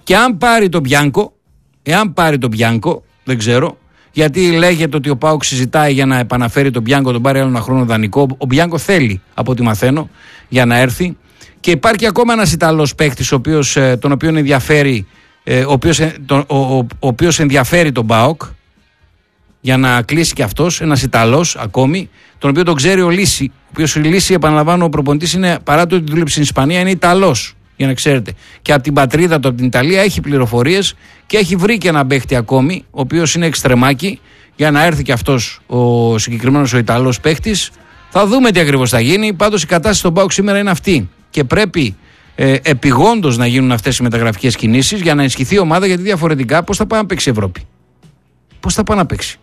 Και αν πάρει τον Μπιάνκο, εάν πάρει τον Μπιάνκο, δεν ξέρω, γιατί λέγεται ότι ο ΠΑΟΚ συζητάει για να επαναφέρει τον Μπιάνκο, τον πάρει άλλο ένα χρόνο δανεικό. Ο Μπιάνκο θέλει, από ό,τι μαθαίνω, για να έρθει. Και υπάρχει ακόμα ένας Ιταλός παίκτης, τον οποίο ενδιαφέρει, ο οποίος ενδιαφέρει τον ΠΑΟΚ για να κλείσει και αυτός, ένας Ιταλός ακόμη, τον οποίο τον ξέρει ο Λύση. Ο οποίος ο Λύση, επαναλαμβάνω, ο προπονητής είναι, παρά το ότι δούλεψε στην Ισπανία, είναι Ιταλός, για να ξέρετε. Και από την πατρίδα του, από την Ιταλία, έχει πληροφορίες και έχει βρει και έναν παίχτη ακόμη, ο οποίος είναι εξτρεμάκι, για να έρθει και αυτός ο συγκεκριμένος ο Ιταλός παίχτης. Θα δούμε τι ακριβώς θα γίνει. Πάντως η κατάσταση στον ΠΑΟΚ σήμερα είναι αυτή. Και πρέπει επιγόντως να γίνουν αυτές οι μεταγραφικές κινήσεις για να ενισχυθεί η ομάδα, γιατί διαφορετικά πώς θα πάει να παίξει η Ευρώπη. Πώς θα πάει να παίξει.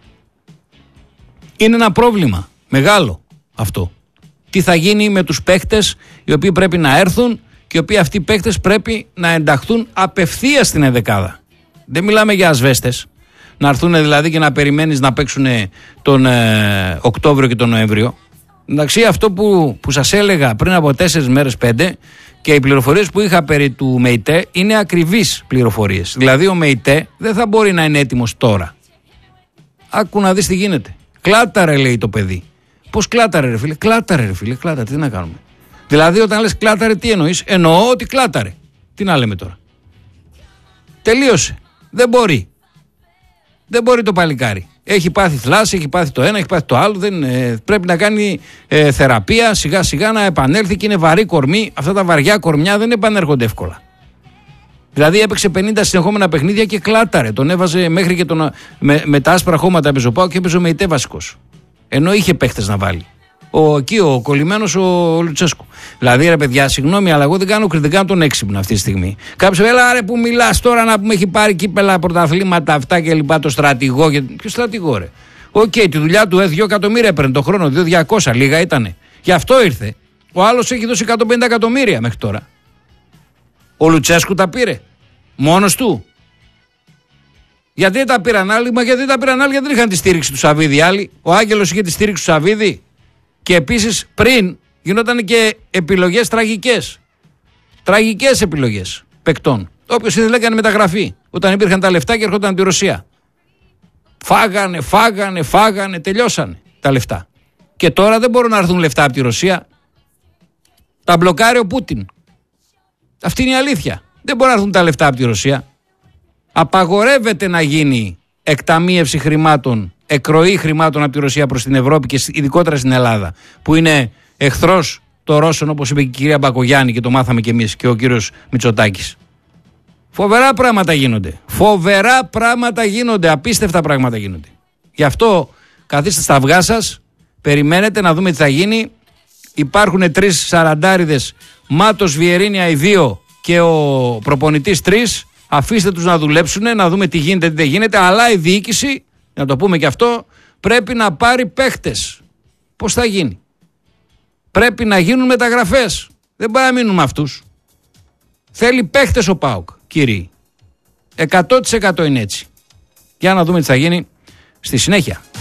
Είναι ένα πρόβλημα μεγάλο αυτό. Τι θα γίνει με τους παίκτες οι οποίοι πρέπει να έρθουν και οι οποίοι αυτοί οι παίκτες πρέπει να ενταχθούν απευθείας στην ενδεκάδα. Δεν μιλάμε για ασβέστες. Να έρθουν δηλαδή και να περιμένεις να παίξουν τον Οκτώβριο και τον Νοέμβριο. Εντάξει, αυτό που σας έλεγα πριν από 4 μέρες, 5, και οι πληροφορίες που είχα περί του ΜΕΙΤΕ είναι ακριβείς πληροφορίες. Δηλαδή ο ΜΕΙΤΕ δεν θα μπορεί να είναι έτοιμος τώρα. Άκου να δεις τι γίνεται. Κλάταρε, λέει το παιδί. Πώς κλάταρε, ρε φίλε? Κλάταρε, ρε φίλε, κλάταρε. Τι να κάνουμε? Δηλαδή όταν λες κλάταρε, τι εννοείς? Εννοώ ότι κλάταρε. Τι να λέμε τώρα? Τελείωσε. Δεν μπορεί. Δεν μπορεί το παλικάρι. Έχει πάθει θλάση, έχει πάθει το ένα, έχει πάθει το άλλο. Πρέπει να κάνει θεραπεία, σιγά σιγά να επανέλθει, και είναι βαρύ κορμί. Αυτά τα βαριά κορμιά δεν επανέρχονται εύκολα. Δηλαδή έπαιξε 50 συνεχόμενα παιχνίδια και κλάταρε. Τον έβαζε μέχρι και με τα άσπρα χώματα έπαιζε ο ΠΑΟΚ και έπαιζε ο ΜΕΙΤΕ βασικός. Ενώ είχε παίχτες να βάλει. Ο κολλημένος ο Λουτσέσκου. Δηλαδή, ρε παιδιά, συγγνώμη, αλλά εγώ δεν κάνω κριτικά τον έξυπνο αυτή τη στιγμή. Κάποιος λέει, έλα ρε που μιλάς τώρα, να πούμε έχει πάρει κύπελα, πρωταθλήματα αυτά και λοιπά, το στρατηγό. Ποιο στρατηγό, ρε? Τη δουλειά του 2 εκατομμύρια έπαιρνε το χρόνο, 2.200, λίγα ήτανε. Γι' αυτό ήρθε. Ο άλλος έχει δώσει 150 εκατομμύρια μέχρι τώρα. Ο Λουτσέσκου τα πήρε μόνος του. Γιατί δεν τα πήραν άλλοι? Γιατί δεν είχαν τη στήριξη του Σαββίδη άλλοι. Ο Άγγελος είχε τη στήριξη του Σαββίδη. Και επίσης πριν γινόταν και επιλογές τραγικές. Τραγικές επιλογές παικτών. Όποιος ήθελε έκανε μεταγραφή. Όταν υπήρχαν τα λεφτά και έρχονταν από τη Ρωσία. Φάγανε, τελειώσανε τα λεφτά. Και τώρα δεν μπορούν να έρθουν λεφτά από τη Ρωσία. Τα μπλοκάρει ο Πούτιν. Αυτή είναι η αλήθεια. Δεν μπορούν να έρθουν τα λεφτά από τη Ρωσία. Απαγορεύεται να γίνει εκταμείευση χρημάτων, εκροή χρημάτων από τη Ρωσία προς την Ευρώπη και ειδικότερα στην Ελλάδα, που είναι εχθρός των Ρώσων, όπως είπε και η κυρία Μπακογιάννη, και το μάθαμε κι εμείς, και ο κύριος Μητσοτάκης. Φοβερά πράγματα γίνονται. Απίστευτα πράγματα γίνονται. Γι' αυτό καθίστε στα αυγά σας, περιμένετε να δούμε τι θα γίνει. Υπάρχουν 3 σαραντάριδες, Μάτος, Βιερίνια οι 2 και ο προπονητής 3. Αφήστε τους να δουλέψουν, να δούμε τι γίνεται, τι δεν γίνεται. Αλλά η διοίκηση, να το πούμε και αυτό, πρέπει να πάρει παίχτες. Πώς θα γίνει? Πρέπει να γίνουν μεταγραφές. Δεν μπορεί να μείνουν με αυτούς. Θέλει παίχτες ο ΠΑΟΚ, κύριοι. 100% είναι έτσι. Για να δούμε τι θα γίνει στη συνέχεια.